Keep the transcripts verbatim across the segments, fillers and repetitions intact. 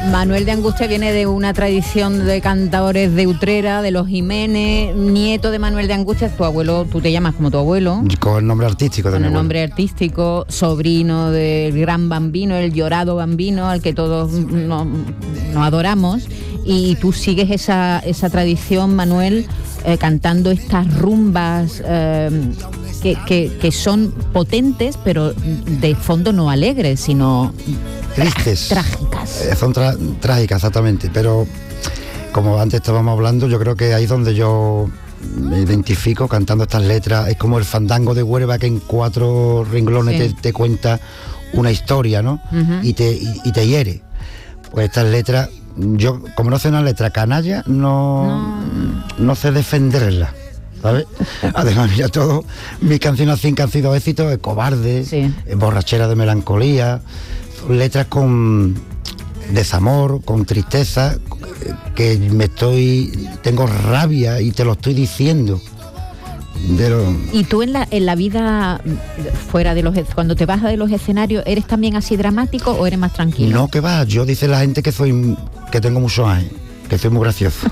Manuel de Angustia viene de una tradición de cantadores de Utrera, de los Jiménez, nieto de Manuel de Angustia. Tu abuelo, tú te llamas como tu abuelo. Con el nombre artístico de Con mi el abuelo. nombre artístico, sobrino del gran Bambino, el llorado Bambino, al que todos nos, nos adoramos. Y tú sigues esa, esa tradición, Manuel, eh, cantando estas rumbas eh, que, que, que son potentes, pero de fondo no alegres, sino tristes, trágicas. Eh, son tra- trágicas, exactamente, pero como antes estábamos hablando, yo creo que ahí es donde yo me identifico cantando estas letras. Es como el fandango de Huelva, que en cuatro renglones Sí. te, te cuenta una historia, ¿no? Uh-huh. y, te, y, y te hiere. Pues estas letras, yo como no sé una letra canalla, no, no. no sé defenderla, ¿sabes? Además, mira, todo mis canciones así que han sido éxitos, el cobarde, sí. borrachera de melancolía, son letras con desamor, con tristeza, que me estoy, tengo rabia y te lo estoy diciendo. De lo... Y tú en la, en la vida fuera de los, cuando te bajas de los escenarios, ¿eres también así dramático o eres más tranquilo? No, que va, yo dice la gente que soy, que tengo muchos años, que soy muy gracioso.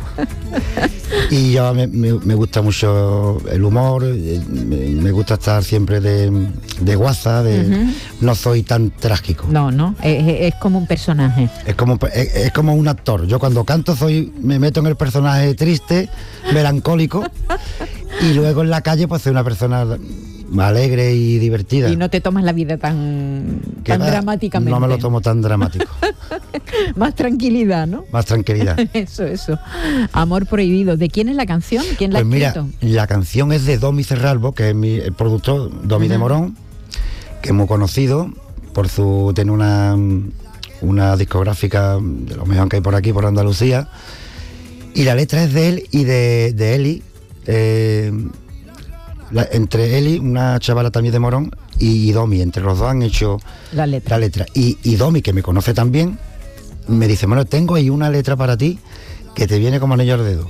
Y yo me, me, me gusta mucho el humor, me, me gusta estar siempre de, de guasa, de, uh-huh. no soy tan trágico. No, no, es, es como un personaje. Es como, es, es como un actor. Yo cuando canto soy, me meto en el personaje triste, melancólico, y luego en la calle pues soy una persona alegre y divertida. Y no te tomas la vida tan, tan va, dramáticamente. No me lo tomo tan dramático. Más tranquilidad, ¿no? Más tranquilidad. Eso, eso. Amor prohibido. ¿De quién es la canción? ¿Quién la pues ha escrito? Mira, la canción es de Domi Cerralbo, que es mi, el productor, Domi uh-huh. de Morón, que es muy conocido por su, tiene una, una discográfica de lo mejor que hay por aquí, por Andalucía. Y la letra es de él y de, de Eli. Eh, La, entre Eli, una chavala también de Morón, y, y Domi, entre los dos han hecho la letra. La letra. Y, y Domi, que me conoce también, me dice, bueno, tengo ahí una letra para ti que te viene como anillo al dedo.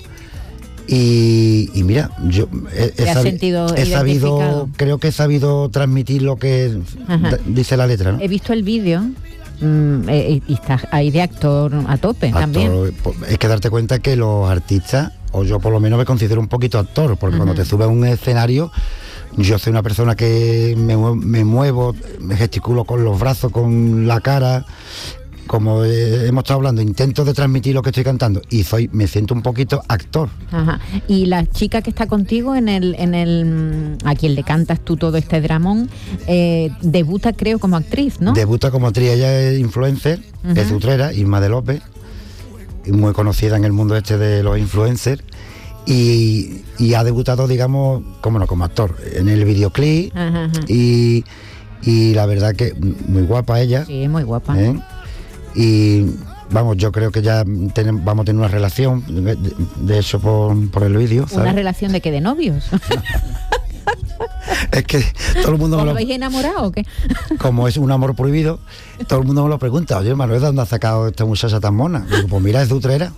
Y, y mira, yo he, he, sabi- sentido he sabido, creo que he sabido transmitir lo que d- dice la letra, ¿no? He visto el vídeo. Mm, eh, y estás ahí de actor a tope actor, también. Es que darte cuenta que los artistas, o yo por lo menos me considero un poquito actor, porque uh-huh. cuando te subes a un escenario, yo soy una persona que me, me muevo, me gesticulo con los brazos, con la cara, como eh, hemos estado hablando, intento de transmitir lo que estoy cantando y soy, me siento un poquito actor. Ajá. Y la chica que está contigo en el, en el, a quien le cantas tú todo este dramón, eh, debuta creo como actriz, ¿no? Debuta como actriz, ella es influencer, uh-huh. es de Utrera, Irma de López, muy conocida en el mundo este de los influencers, y, y ha debutado, digamos, como no, como actor, en el videoclip, uh-huh. y, y la verdad que muy guapa ella. Sí, muy guapa. ¿eh? Y vamos, yo creo que ya tenemos, vamos a tener una relación, de, de eso por, por el vídeo, ¿sabes? ¿Una relación de qué? ¿De novios? Es que todo el mundo ¿Os me lo... habéis enamorado o qué? Como es un amor prohibido, todo el mundo me lo pregunta. Oye, Manuel, ¿de dónde has sacado esta muchacha tan mona? Digo, pues mira, es de Utrera.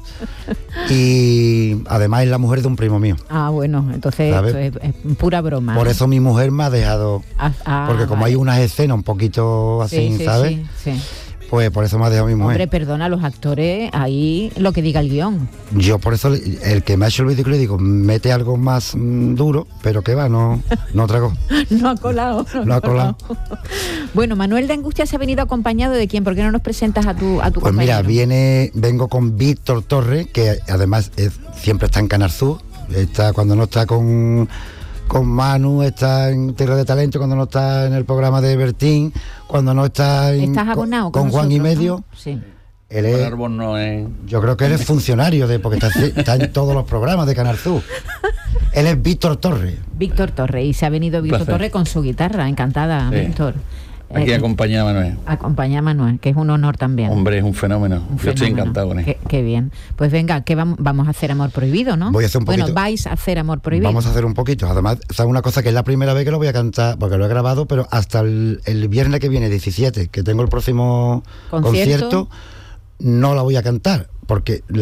Y además es la mujer de un primo mío. Ah, bueno, entonces esto es, es pura broma. Por eso mi mujer me ha dejado... Ah, ah, porque como vale. hay unas escenas un poquito así, sí, sí, ¿sabes? Sí, sí. Pues por eso me ha dejado mi mujer. Hombre, perdona, los actores, ahí lo que diga el guión. Yo por eso, el que me ha hecho el vídeo, le digo, mete algo más mmm, duro, pero que va, no, no trago. No ha colado. No, no ha colado. Bueno, Manuel de Angustia se ha venido acompañado de quién, ¿por qué no nos presentas a tu, a tu pues compañero? Pues mira, viene, vengo con Víctor Torres, que además es, siempre está en Canal Sur, está cuando no está con... con Manu, está en Tierra de Talento, cuando no está en el programa de Bertín, cuando no está en, ¿Estás abonado con, con Juan y Medio. ¿no? Sí. Él es, no es... Yo creo que él es funcionario, de porque está, está en todos los programas de Canal Sur. Él es Víctor Torres. Víctor Torres, y se ha venido Víctor Placer. Torres con su guitarra, encantada, sí. Víctor. Aquí eh, acompaña a Manuel. Acompaña a Manuel, que es un honor también. Hombre, es un fenómeno. Un Yo fenómeno. Estoy encantado con él. Qué, qué bien. Pues venga, que vamos, vamos a hacer Amor Prohibido, ¿no? Voy a hacer un poquito. Bueno, vais a hacer Amor Prohibido. Vamos a hacer un poquito. Además, ¿sabes una cosa? Que es la primera vez que lo voy a cantar, porque lo he grabado, pero hasta el, el viernes que viene, diecisiete, que tengo el próximo concierto, concierto no la voy a cantar, porque